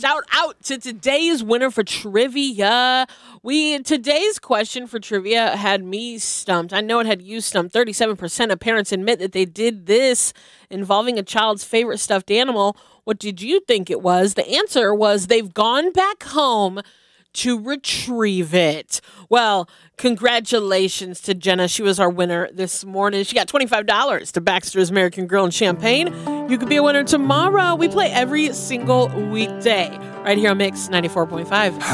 shout out to today's winner for trivia. Today's question for trivia had me stumped. I know it had you stumped. 37% of parents admit that they did this involving a child's favorite stuffed animal. What did you think it was? The answer was they've gone back home to retrieve it. Well, congratulations to Jenna. She was our winner this morning. She got $25 to Baxter's American Grill in Champaign. You could be a winner tomorrow. We play every single weekday right here on Mix 94.5.